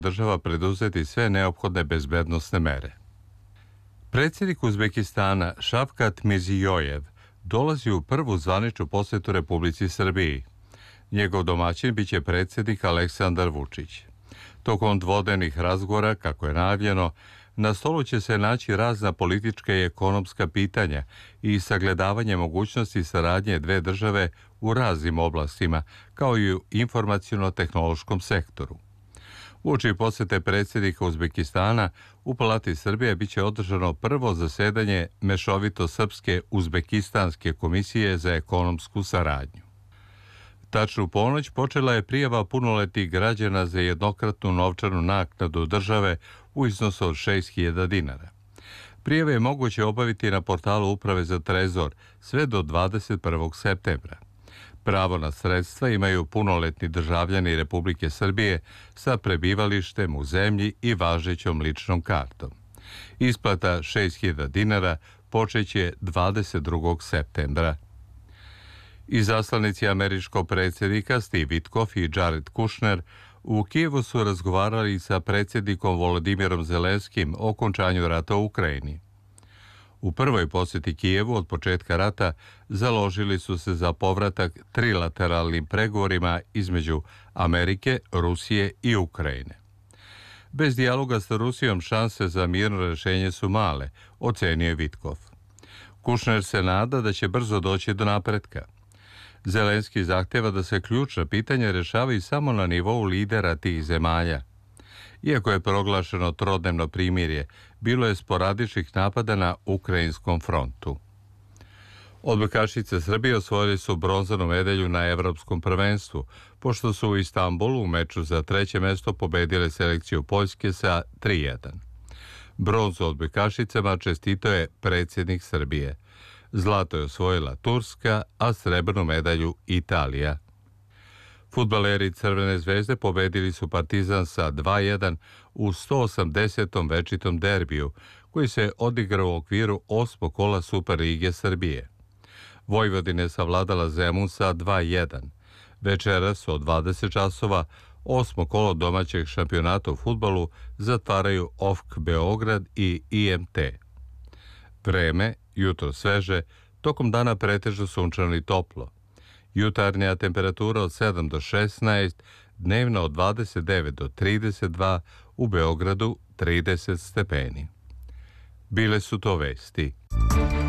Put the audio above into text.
država preduzeti sve neophodne bezbednosne mere. Predsjednik Uzbekistana Šavkat Mirzijojev dolazi u prvu zvaničnu posjetu Republici Srbiji. Njegov domaćin biće predsjednik Aleksandar Vučić. Tokom dvodnevnih razgovora, kako je najavljeno, na stolu će se naći razna politička i ekonomska pitanja i sagledavanje mogućnosti saradnje dve države u raznim oblastima, kao i u informaciono-tehnološkom sektoru. Uoči posjete predsjednika Uzbekistana u Palati Srbije biće održano prvo zasedanje Mešovito-srpske Uzbekistanske komisije za ekonomsku saradnju. Tačnu ponoć počela je prijava punoletnih građana za jednokratnu novčanu naknadu države u iznosu od 6.000 dinara. Prijave je moguće obaviti na portalu Uprave za trezor sve do 21. septembra. Pravo na sredstva imaju punoletni državljani Republike Srbije sa prebivalištem u zemlji i važećom ličnom kartom. Isplata 6.000 dinara počeće 22. septembra. Izaslanici američkog predsjednika Steve Witkoff i Jared Kushner u Kijevu su razgovarali sa predsjednikom Volodimirom Zelenskim o okončanju rata u Ukrajini. U prvoj posjeti Kijevu od početka rata založili su se za povratak trilateralnim pregovorima između Amerike, Rusije i Ukrajine. Bez dijaloga sa Rusijom šanse za mirno rješenje su male, ocenio je Witkoff. Kushner se nada da će brzo doći do napretka. Zelenski zahtjeva da se ključna pitanja rješavaju samo na nivou lidera tih zemalja. Iako je proglašeno trodnevno primirje, bilo je sporadičnih napada na ukrajinskom frontu. Odbojkašice Srbije osvojili su bronzanu medalju na Evropskom prvenstvu, pošto su u Istanbulu u meču za treće mesto pobedile selekciju Poljske sa 3:1. Bronzu odbojkašicama čestitao je predsjednik Srbije. Zlato je osvojila Turska, a srebrnu medalju Italija. Fudbaleri Crvene zvezde pobedili su Partizan sa 2:1 u 180. večitom derbiju, koji se odigrao u okviru 8. kola Superlige Srbije. Vojvodina je savladala Zemun sa 2:1. Večeras od 20 časova 8. kolo domaćeg šampionata u fudbalu zatvaraju OFK Beograd i IMT. Vreme, jutro sveže, tokom dana pretežno sunčano i toplo. Jutarnja temperatura od 7 do 16, dnevna od 29 do 32, u Beogradu 30 stepeni. Bile su to vesti.